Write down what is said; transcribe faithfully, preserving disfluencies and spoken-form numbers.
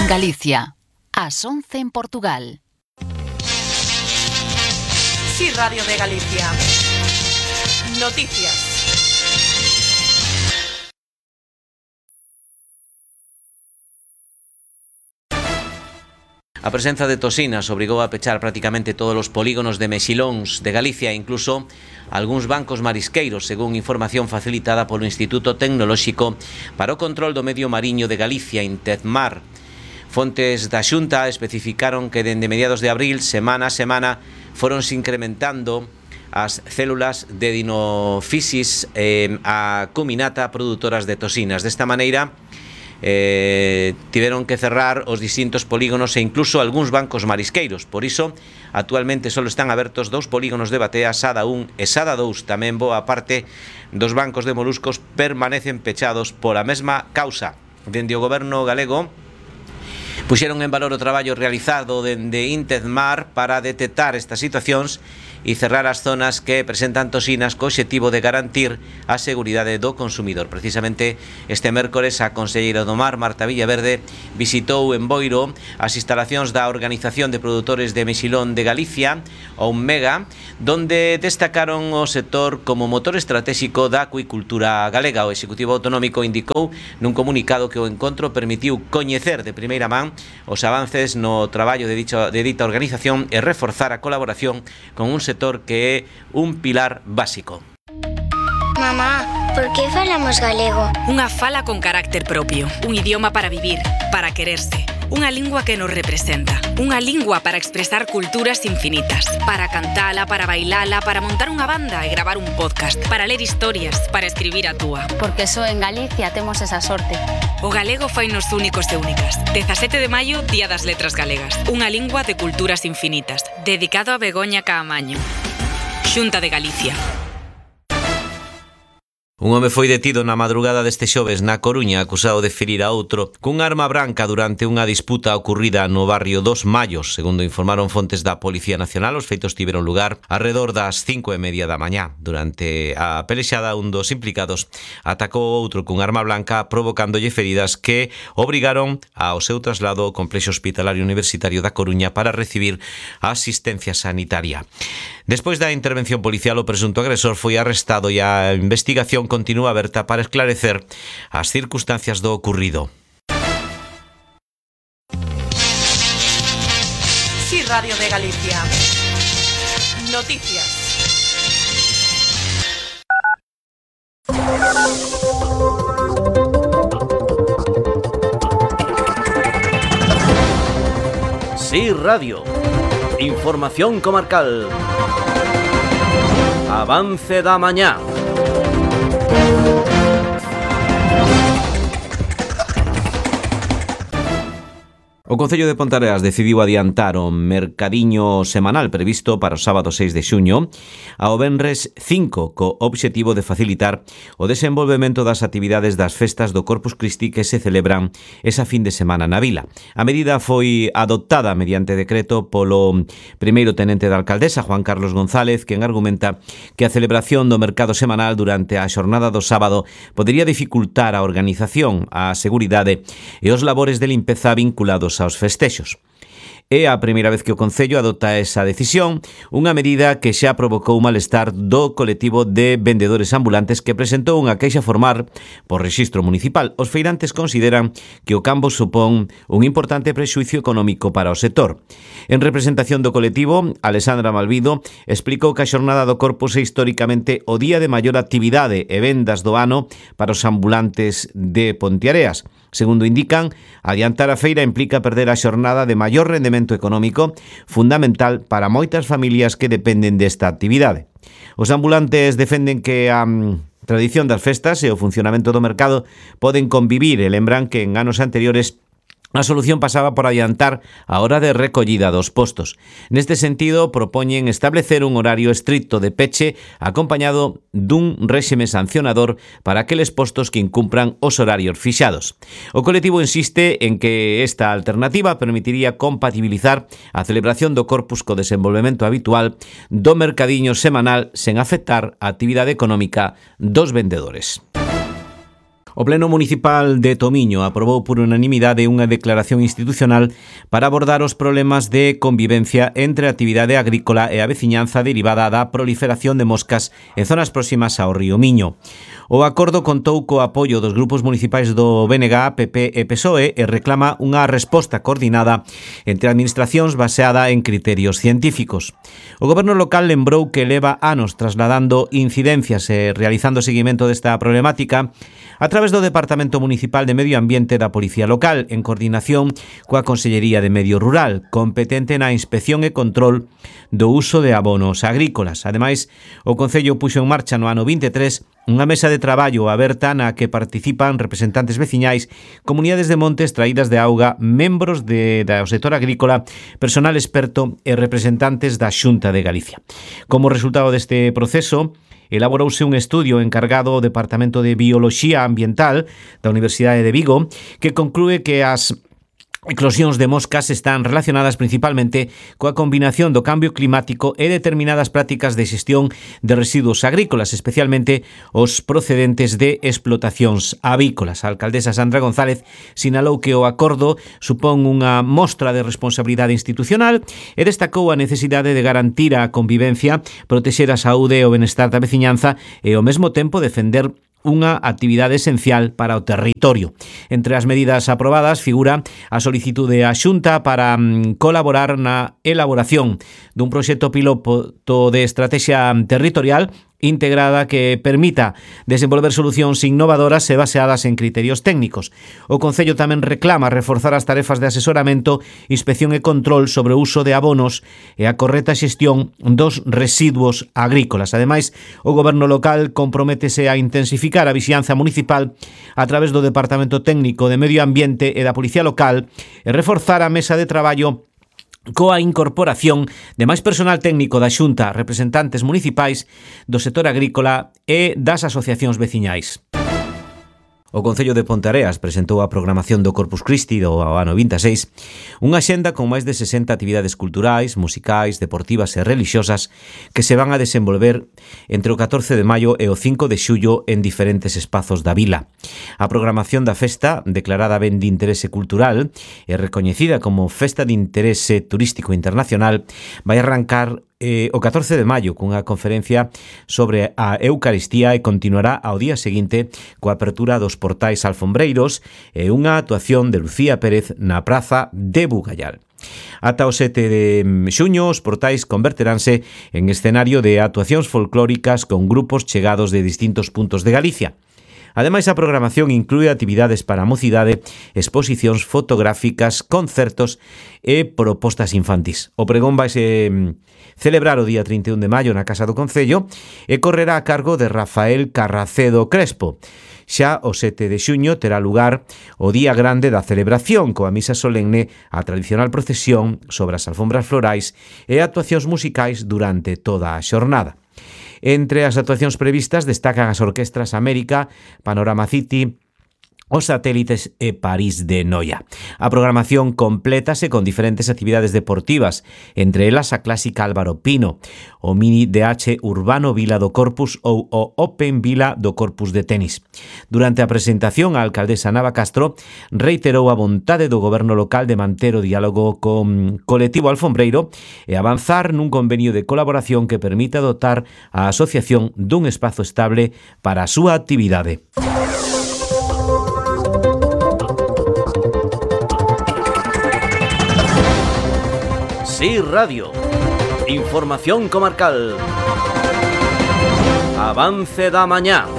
Galicia, ás once en Portugal. Sí, Radio de Galicia. Noticias. A presenza de toxinas obrigou a pechar prácticamente todos os polígonos de mexilóns de Galicia e incluso algúns bancos marisqueiros, según información facilitada polo Instituto Tecnolóxico para o Control do Medio Mariño de Galicia, Intedmar. Fontes da Xunta especificaron que dende mediados de abril, semana a semana, foronse incrementando as células de Dinophysis eh, a cuminata produtoras de toxinas. Desta maneira, Eh, tiveron que cerrar os distintos polígonos e incluso algúns bancos marisqueiros. Por iso, actualmente só están abertos dous polígonos de Batea, Sada un e Sada dous. Tamén boa parte dos bancos de moluscos permanecen pechados pola mesma causa. Dende o goberno galego puxeron en valor o traballo realizado dende Intedmar para detectar estas situacións e cerrar as zonas que presentan toxinas co obxectivo de garantir a seguridade do consumidor. Precisamente este mércores a conselleira do Mar, Marta Villaverde, visitou en Boiro as instalacións da Organización de Produtores de Mexilón de Galicia, o Mega, donde destacaron o sector como motor estratégico da acuicultura galega. O Executivo Autonómico indicou nun comunicado que o encontro permitiu coñecer de primeira man os avances no traballo de, dicho, de dita organización e reforzar a colaboración con un sector que é un pilar básico. Mamá, por que falamos galego? Unha fala con carácter propio, un idioma para vivir, para quererse, unha lingua que nos representa, unha lingua para expresar culturas infinitas, para cantala, para bailala, para montar unha banda e gravar un podcast, para ler historias, para escribir a túa. Porque só en Galicia temos esa sorte. O galego fainos únicos e únicas. dezasete de maio, Día das Letras Galegas. Unha lingua de culturas infinitas. Dedicado a Begoña Caamaño. Xunta de Galicia. Un home foi detido na madrugada deste xoves na Coruña acusado de ferir a outro cun arma branca durante unha disputa ocorrida no barrio dos Mallos. Segundo informaron fontes da Policía Nacional, os feitos tiveron lugar alrededor das cinco e media da mañá. Durante a pelexada, un dos implicados atacou o outro cun arma blanca, provocándolle feridas que obrigaron ao seu traslado ao Complexo Hospitalario Universitario da Coruña para recibir asistencia sanitaria. Despois da intervención policial, o presunto agresor foi arrestado e a investigación continúa aberta para esclarecer as circunstancias do ocurrido. Sí, Radio de Galicia. Noticias. Sí, Radio. Información comarcal. Avance da mañá. O Concello de Ponteareas decidiu adiantar o mercadiño semanal previsto para o sábado seis de xuño ao venres cinco, co obxectivo de facilitar o desenvolvemento das actividades das festas do Corpus Christi que se celebran esa fin de semana na vila. A medida foi adoptada mediante decreto polo primeiro tenente da alcaldesa, Juan Carlos González, quen argumenta que a celebración do mercado semanal durante a xornada do sábado podería dificultar a organización, a seguridade e os labores de limpeza vinculados aos festexos. É a primeira vez que o Concello adopta esa decisión, unha medida que xa provocou malestar do colectivo de vendedores ambulantes que presentou unha queixa formal por rexistro municipal. Os feirantes consideran que o cambo supón un importante prexuicio económico para o sector. En representación do colectivo, Alexandra Malvido explicou que a xornada do Corpus é históricamente o día de maior actividade e vendas do ano para os ambulantes de Ponteareas. Segundo indican, adiantar a feira implica perder a xornada de maior rendemento económico, fundamental para moitas familias que dependen desta actividade. Os ambulantes defenden que a um, tradición das festas e o funcionamento do mercado poden convivir e lembran que en anos anteriores a solución pasaba por adiantar a hora de recollida dos postos. Neste sentido, propoñen establecer un horario estricto de peche acompañado dun réxime sancionador para aqueles postos que incumpran os horarios fixados. O colectivo insiste en que esta alternativa permitiría compatibilizar a celebración do Corpus co desenvolvemento habitual do mercadiño semanal sen afectar a actividade económica dos vendedores. O Pleno Municipal de Tomiño aprobou por unanimidade unha declaración institucional para abordar os problemas de convivencia entre a actividade agrícola e a veciñanza derivada da proliferación de moscas en zonas próximas ao río Miño. O acordo contou co apoio dos grupos municipais do B N G, P P e P S O E e reclama unha resposta coordinada entre administracións baseada en criterios científicos. O goberno local lembrou que leva anos trasladando incidencias e realizando seguimento desta problemática a través do Departamento Municipal de Medio Ambiente da Policía Local, en coordinación coa Consellería de Medio Rural, competente na inspección e control do uso de abonos agrícolas. Ademais, o Concello puxo en marcha no ano vinte e tres unha mesa de traballo aberta na que participan representantes veciñais, comunidades de montes traídas de auga, membros de, do sector agrícola, personal experto e representantes da Xunta de Galicia. Como resultado deste proceso, elaborouse un estudio encargado ao Departamento de Bioloxía Ambiental da Universidade de Vigo que conclúe que as eclosións de moscas están relacionadas principalmente coa combinación do cambio climático e determinadas prácticas de xestión de residuos agrícolas, especialmente os procedentes de explotacións avícolas. A alcaldesa Sandra González sinalou que o acordo supón unha mostra de responsabilidade institucional e destacou a necesidade de garantir a convivencia, protexer a saúde e o benestar da veciñanza e ao mesmo tempo defender unha actividade esencial para o territorio. Entre as medidas aprobadas figura a solicitude á Xunta para mm, colaborar na elaboración dun proxecto piloto de estrategia territorial integrada que permita desenvolver solucións innovadoras e baseadas en criterios técnicos. O Concello tamén reclama reforzar as tarefas de asesoramento, inspección e control sobre o uso de abonos e a correcta xestión dos residuos agrícolas. Ademais, o Goberno local comprométese a intensificar a vixianza municipal a través do Departamento Técnico de Medio Ambiente e da Policía Local e reforzar a mesa de traballo coa incorporación de máis personal técnico da Xunta, representantes municipais do sector agrícola e das asociacións veciñais. O Concello de Ponteareas presentou a programación do Corpus Christi do ano vinte e seis, unha xenda con máis de sesenta actividades culturais, musicais, deportivas e religiosas que se van a desenvolver entre o catorce de maio e o cinco de xullo en diferentes espazos da vila. A programación da festa, declarada ben de interese cultural e recoñecida como Festa de Interese Turístico Internacional, vai arrancar Eh, o catorce de maio cunha conferencia sobre a Eucaristía e continuará ao día seguinte coa apertura dos portais alfombreiros e unha actuación de Lucía Pérez na praza de Bugallal. Ata o sete de xuño os portais converteránse en escenario de actuacións folclóricas con grupos chegados de distintos puntos de Galicia. Ademais, a programación inclúe actividades para a mocidade, exposicións fotográficas, concertos e propostas infantís. O pregón vai se celebrar o día trinta e un de maio na Casa do Concello e correrá a cargo de Rafael Carracedo Crespo. Xa o sete de xuño terá lugar o día grande da celebración coa misa solemne, a tradicional procesión sobre as alfombras florais e actuacións musicais durante toda a xornada. Entre as actuacións previstas destacan as orquestras América, Panorama City, os satélites e París de Noia. A programación complétase con diferentes actividades deportivas, entre elas a clásica Álvaro Pino, o mini D H Urbano Vila do Corpus ou o Open Vila do Corpus de tenis. Durante a presentación, a alcaldesa Nava Castro reiterou a vontade do goberno local de manter o diálogo con Colectivo Alfombreiro e avanzar nun convenio de colaboración que permita dotar a asociación dun espazo estable para a súa actividade. Sí Radio. Información comarcal. Avance da mañá.